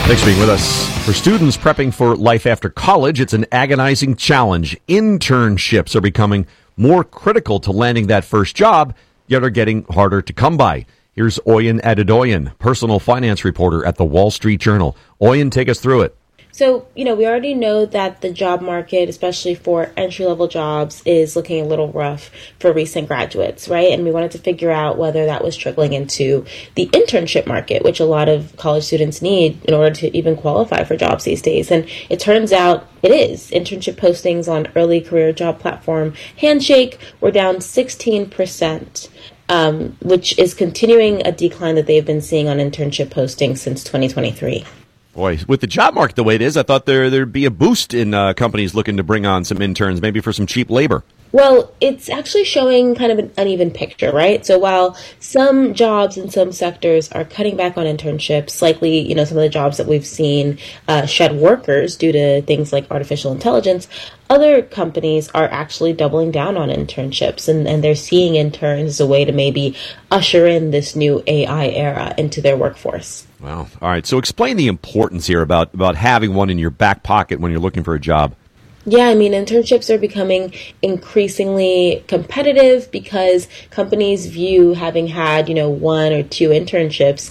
Thanks for being with us. For students prepping for life after college, it's an agonizing challenge. Internships are becoming more critical to landing that first job, yet are getting harder to come by. Here's Oyin Adedoyin, personal finance reporter at the Wall Street Journal. Oyin, take us through it. So, we already know that the job market, especially for entry-level jobs, is looking a little rough for recent graduates, right? And we wanted to figure out whether that was trickling into the internship market, which a lot of college students need in order to even qualify for jobs these days. And it turns out it is. Internship postings on early career job platform Handshake were down 16%. Which is continuing a decline that they've been seeing on internship postings since 2023. Boy, with the job market the way it is, I thought there'd be a boost in companies looking to bring on some interns, maybe for some cheap labor. Well, it's actually showing kind of an uneven picture, right? So while some jobs in some sectors are cutting back on internships, likely, some of the jobs that we've seen shed workers due to things like artificial intelligence, other companies are actually doubling down on internships, and they're seeing interns as a way to maybe usher in this new AI era into their workforce. Wow. All right. So explain the importance here about having one in your back pocket when you're looking for a job. Yeah, internships are becoming increasingly competitive because companies view having had, one or two internships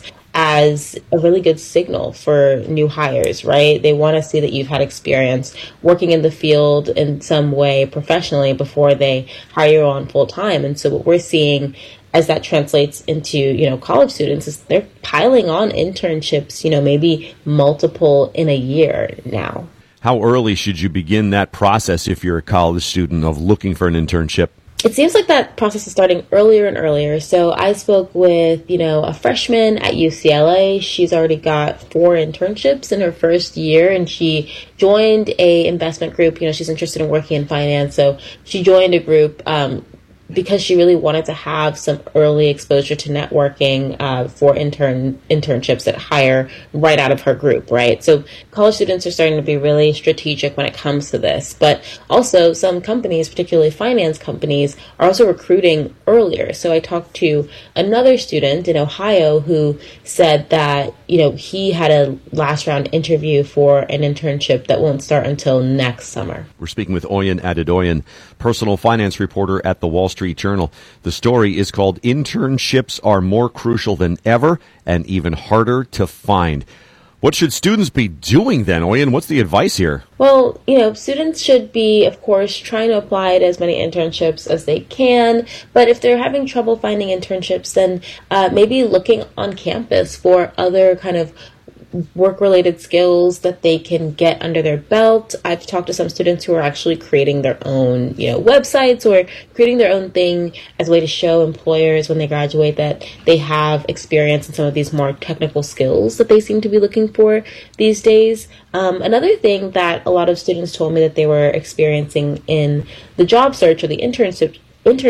as a really good signal for new hires, right? They want to see that you've had experience working in the field in some way professionally before they hire you on full time. And so what we're seeing as that translates into, college students is they're piling on internships, maybe multiple in a year now. How early should you begin that process if you're a college student of looking for an internship? It seems like that process is starting earlier and earlier. So I spoke with, a freshman at UCLA. She's already got 4 internships in her first year, and she joined a investment group. She's interested in working in finance. So she joined a group because she really wanted to have some early exposure to networking for internships that hire right out of her group, right? So college students are starting to be really strategic when it comes to this. But also some companies, particularly finance companies, are also recruiting earlier. So I talked to another student in Ohio who said that, he had a last round interview for an internship that won't start until next summer. We're speaking with Oyin Adedoyin, personal finance reporter at the Wall Street Journal. The story is called Internships Are More Crucial Than Ever and Even Harder to Find. What should students be doing then, Oyin? What's the advice here? Well, students should be, of course, trying to apply to as many internships as they can. But if they're having trouble finding internships, then maybe looking on campus for other kind of work-related skills that they can get under their belt. I've talked to some students who are actually creating their own, websites or creating their own thing as a way to show employers when they graduate that they have experience in some of these more technical skills that they seem to be looking for these days. Another thing that a lot of students told me that they were experiencing in the job search or the internship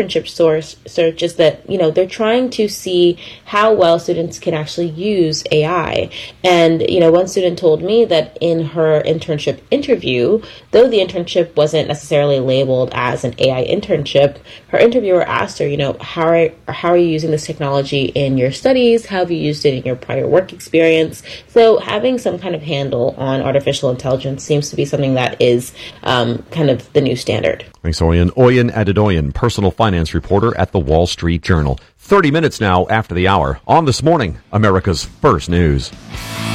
search is that, they're trying to see how well students can actually use AI. And, one student told me that in her internship interview, though the internship wasn't necessarily labeled as an AI internship, her interviewer asked her, how are you using this technology in your studies? How have you used it in your prior work experience? So having some kind of handle on artificial intelligence seems to be something that is kind of the new standard. Thanks, Oyin. Oyin Adedoyin, personal finance reporter at the Wall Street Journal. 30 minutes now after the hour on This Morning, America's First News.